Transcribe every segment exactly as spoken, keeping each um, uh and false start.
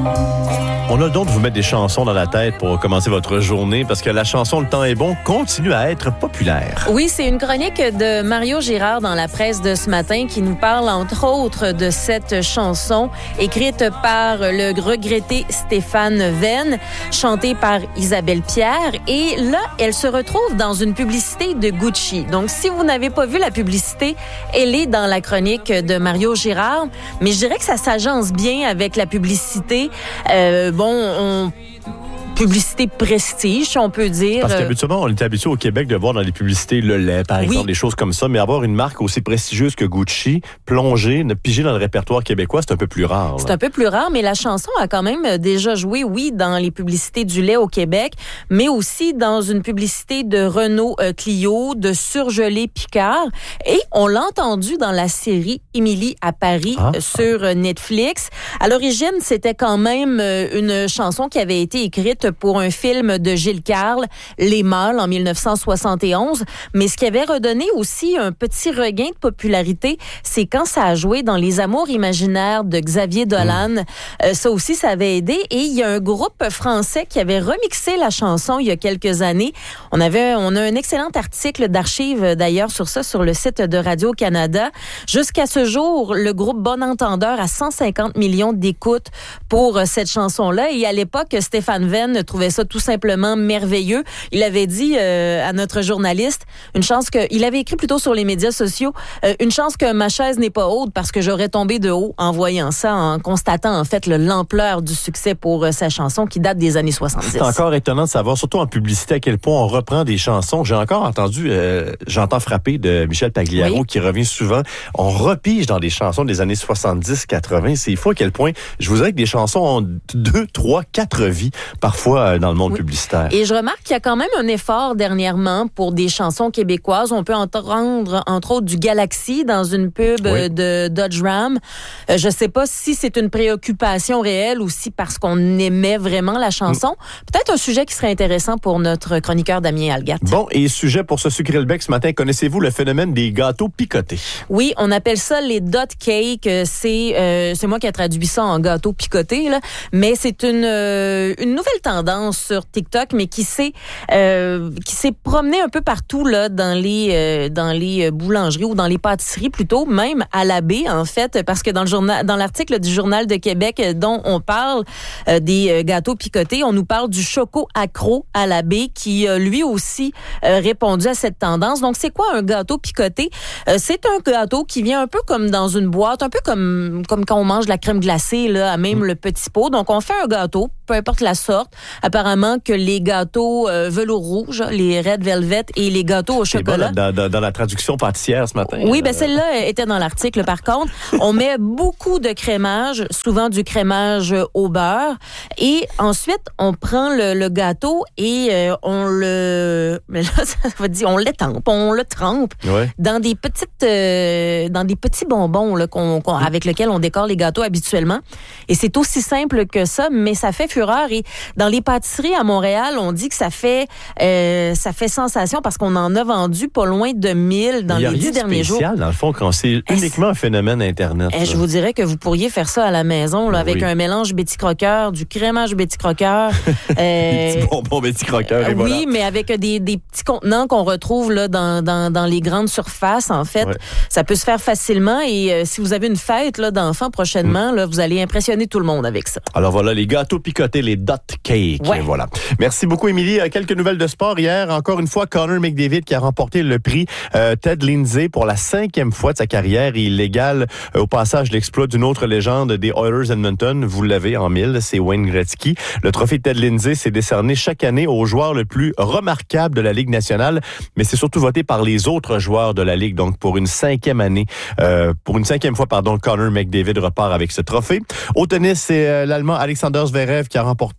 On a le don de vous mettre des chansons dans la tête pour commencer votre journée parce que la chanson « Le temps est bon » continue à être populaire. Oui, c'est une chronique de Mario Girard dans la presse de ce matin qui nous parle entre autres de cette chanson écrite par le regretté Stéphane Venn, chantée par Isabelle Pierre. Et là, elle se retrouve dans une publicité de Gucci. Donc, si vous n'avez pas vu la publicité, elle est dans la chronique de Mario Girard. Mais je dirais que ça s'agence bien avec la publicité. Euh, bon, on... publicité prestige, si on peut dire. Parce qu'habituellement, on est habitué au Québec de voir dans les publicités le lait, par exemple, oui. des choses comme ça, mais avoir une marque aussi prestigieuse que Gucci, plongée, piger dans le répertoire québécois, c'est un peu plus rare. C'est là. un peu plus rare, mais la chanson a quand même déjà joué, oui, dans les publicités du lait au Québec, mais aussi dans une publicité de Renault euh, Clio, de Surgelé Picard, et on l'a entendu dans la série Émilie à Paris ah. euh, sur Netflix. À l'origine, c'était quand même euh, une chanson qui avait été écrite pour un film de Gilles Carle, Les Mâles, en dix-neuf cent soixante et onze. Mais ce qui avait redonné aussi un petit regain de popularité, c'est quand ça a joué dans Les Amours imaginaires de Xavier Dolan. Mmh. Euh, ça aussi, ça avait aidé. Et il y a un groupe français qui avait remixé la chanson il y a quelques années. On avait, on a un excellent article d'archives, d'ailleurs, sur ça, sur le site de Radio-Canada. Jusqu'à ce jour, le groupe Bon Entendeur a cent cinquante millions d'écoutes pour cette chanson-là. Et à l'époque, Stéphane Venn trouvait ça tout simplement merveilleux. Il avait dit euh, à notre journaliste, une chance que, il avait écrit plutôt sur les médias sociaux, euh, une chance que ma chaise n'est pas haute parce que j'aurais tombé de haut en voyant ça, en constatant en fait le, l'ampleur du succès pour euh, sa chanson qui date des années soixante-dix. C'est encore étonnant de savoir, surtout en publicité, à quel point on reprend des chansons. J'ai encore entendu, euh, j'entends frapper de Michel Pagliaro oui. qui revient souvent. On repige dans des chansons des années soixante-dix quatre-vingts. C'est fou à quel point, je vous dirais que des chansons ont deux, trois, quatre vies parfois dans le monde oui. publicitaire. Et je remarque qu'il y a quand même un effort dernièrement pour des chansons québécoises. On peut entendre, entre autres, du Galaxy dans une pub oui. de Dodge Ram. Euh, je sais pas si c'est une préoccupation réelle ou si parce qu'on aimait vraiment la chanson. Mm. Peut-être un sujet qui serait intéressant pour notre chroniqueur Damien Algat. Bon, et sujet pour se sucrer le bec ce matin, connaissez-vous le phénomène des gâteaux picotés? Oui, on appelle ça les dot cakes. C'est, euh, c'est moi qui ai traduit ça en gâteaux picotés, là. Mais c'est une, euh, une nouvelle tendance sur TikTok, mais qui s'est euh, qui s'est promenée un peu partout là dans les euh, dans les boulangeries ou dans les pâtisseries plutôt, même à la baie en fait, parce que dans le journal, dans l'article du Journal de Québec dont on parle euh, des euh, gâteaux picotés, on nous parle du choco accro à la baie qui euh, lui aussi euh, répondu à cette tendance. Donc c'est quoi un gâteau picoté? Euh, c'est un gâteau qui vient un peu comme dans une boîte, un peu comme comme quand on mange de la crème glacée là, à même mmh. le petit pot. Donc on fait un gâteau, peu importe la sorte. Apparemment que les gâteaux euh, velours rouge, les Red Velvet et les gâteaux au chocolat. C'est bon, dans, dans, dans la traduction pâtissière ce matin. Oui, ben celle-là était dans l'article. Par contre, on met beaucoup de crémage, souvent du crémage au beurre, et ensuite on prend le, le gâteau et euh, on le, mais là ça veut dire on l'étampe, on le trempe ouais. dans des petites, euh, dans des petits bonbons là qu'on, qu'on avec lesquels on décore les gâteaux habituellement. Et c'est aussi simple que ça, mais ça fait fureur. Et dans les pâtisseries à Montréal, on dit que ça fait euh, ça fait sensation parce qu'on en a vendu pas loin de mille dans les dix derniers jours. Il y a rien de spécial, dans le fond, quand c'est est-ce... uniquement un phénomène Internet. Est-ce... Je vous dirais que vous pourriez faire ça à la maison là, avec oui. un mélange Betty Crocker, du crémage Betty Crocker. euh, des petits bonbons Betty Crocker, et voilà. Oui, mais avec des, des petits contenants qu'on retrouve là, dans, dans, dans les grandes surfaces, en fait. Ouais. Ça peut se faire facilement et euh, si vous avez une fête là, d'enfants prochainement, mm. là, vous allez impressionner tout le monde avec ça. Alors voilà, les gâteaux picotés, les dot cakes. Ouais. Voilà. Merci beaucoup, Émilie. Quelques nouvelles de sport. Hier, encore une fois, Connor McDavid qui a remporté le prix euh, Ted Lindsay pour la cinquième fois de sa carrière. Il égale euh, au passage l'exploit d'une autre légende des Oilers Edmonton. Vous l'avez en mille, c'est Wayne Gretzky. Le trophée Ted Lindsay s'est décerné chaque année au joueur le plus remarquable de la Ligue nationale, mais c'est surtout voté par les autres joueurs de la Ligue. Donc, pour une cinquième année, euh, pour une cinquième fois, pardon, Connor McDavid repart avec ce trophée. Au tennis, c'est euh, l'Allemand Alexander Zverev qui a remporté euh,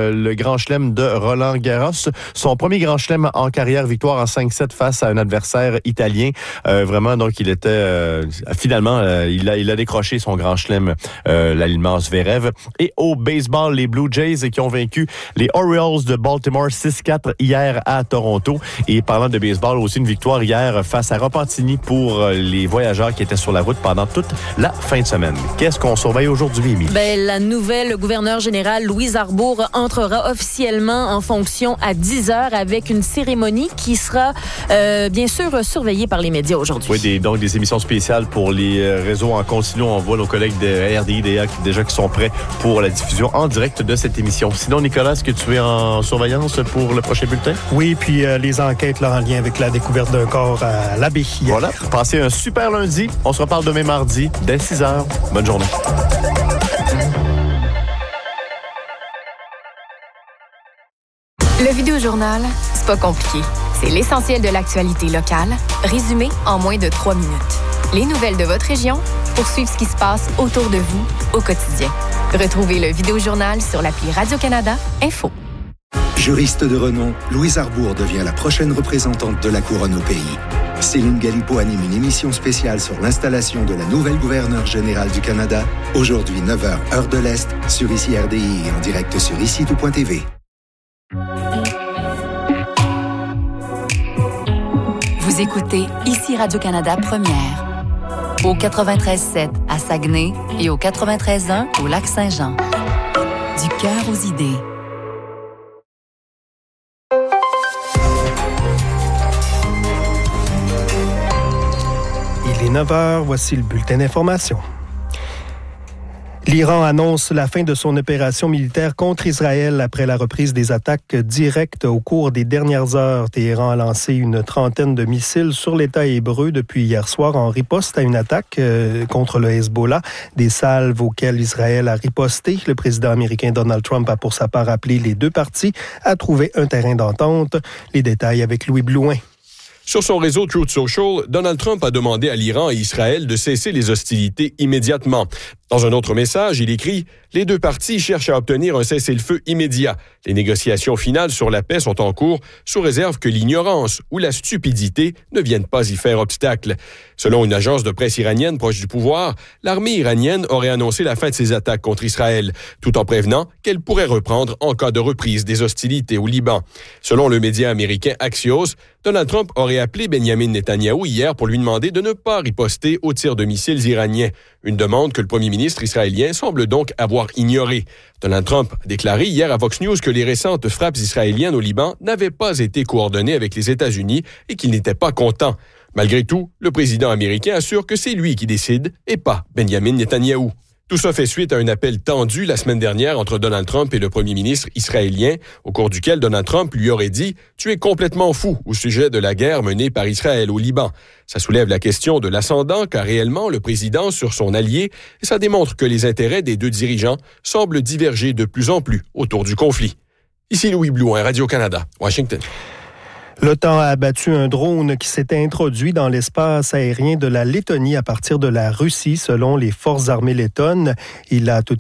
euh, le Grand Chelem de Roland Garros. Son premier Grand Chelem en carrière, victoire en cinq sept face à un adversaire italien. Euh, vraiment, donc, il était... Euh, finalement, euh, il, a, il a décroché son Grand Chelem, euh, l'Allemand Zverev. Et au baseball, les Blue Jays qui ont vaincu les Orioles de Baltimore six quatre hier à Toronto. Et parlant de baseball, aussi une victoire hier face à Repentigny pour les voyageurs qui étaient sur la route pendant toute la fin de semaine. Qu'est-ce qu'on surveille aujourd'hui, Émilie? Ben, la nouvelle gouverneure générale Louise Arbour entrera officiellement en fonction à dix heures avec une cérémonie qui sera euh, bien sûr surveillée par les médias aujourd'hui. Oui, des, donc des émissions spéciales pour les réseaux en continu. On voit nos collègues de R D I D A déjà qui sont prêts pour la diffusion en direct de cette émission. Sinon, Nicolas, est-ce que tu es en surveillance pour le prochain bulletin? Oui, puis euh, les enquêtes là, en lien avec la découverte d'un corps à l'abbé hier. Voilà. Passez un super lundi. On se reparle demain mardi dès six heures. Bonne journée. Le Vidéojournal, c'est pas compliqué. C'est l'essentiel de l'actualité locale, résumé en moins de trois minutes. Les nouvelles de votre région pour suivre ce qui se passe autour de vous au quotidien. Retrouvez le Vidéojournal sur l'appli Radio-Canada Info. Juriste de renom, Louise Arbour devient la prochaine représentante de la Couronne au pays. Céline Galipo anime une émission spéciale sur l'installation de la nouvelle gouverneure générale du Canada. Aujourd'hui, neuf heures, heure de l'Est, sur Ici R D I et en direct sur ici tout point t v. Vous écoutez Ici Radio-Canada Première. Au quatre-vingt-treize sept à Saguenay et au quatre-vingt-treize un au Lac-Saint-Jean. Du cœur aux idées. Il est neuf heures, voici le bulletin d'information. L'Iran annonce la fin de son opération militaire contre Israël après la reprise des attaques directes au cours des dernières heures. Téhéran a lancé une trentaine de missiles sur l'État hébreu depuis hier soir en riposte à une attaque euh, contre le Hezbollah, des salves auxquelles Israël a riposté. Le président américain Donald Trump a pour sa part appelé les deux parties à trouver un terrain d'entente. Les détails avec Louis Blouin. Sur son réseau Truth Social, Donald Trump a demandé à l'Iran et Israël de cesser les hostilités immédiatement. Dans un autre message, il écrit « Les deux parties cherchent à obtenir un cessez-le-feu immédiat. Les négociations finales sur la paix sont en cours, sous réserve que l'ignorance ou la stupidité ne viennent pas y faire obstacle. » Selon une agence de presse iranienne proche du pouvoir, l'armée iranienne aurait annoncé la fin de ses attaques contre Israël, tout en prévenant qu'elle pourrait reprendre en cas de reprise des hostilités au Liban. Selon le média américain Axios, Donald Trump aurait appelé Benjamin Netanyahou hier pour lui demander de ne pas riposter aux tirs de missiles iraniens. Une demande que le premier ministre israélien semble donc avoir ignorée. Donald Trump a déclaré hier à Vox News que les récentes frappes israéliennes au Liban n'avaient pas été coordonnées avec les États-Unis et qu'il n'était pas content. Malgré tout, le président américain assure que c'est lui qui décide et pas Benjamin Netanyahou. Tout ça fait suite à un appel tendu la semaine dernière entre Donald Trump et le premier ministre israélien, au cours duquel Donald Trump lui aurait dit « Tu es complètement fou » au sujet de la guerre menée par Israël au Liban. Ça soulève la question de l'ascendant qu'a réellement le président sur son allié et ça démontre que les intérêts des deux dirigeants semblent diverger de plus en plus autour du conflit. Ici Louis Blouin, Radio-Canada, Washington. L'OTAN a abattu un drone qui s'était introduit dans l'espace aérien de la Lettonie à partir de la Russie, selon les forces armées lettonnes. Il a toutefois